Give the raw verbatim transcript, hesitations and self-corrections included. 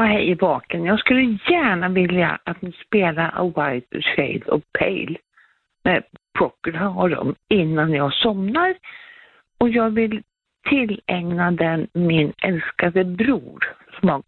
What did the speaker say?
hej i baken. Jag skulle gärna vilja att ni spelar A White Shade of Pale med Procol Harum innan jag somnar. Och jag vill tillägna den min älskade bror som har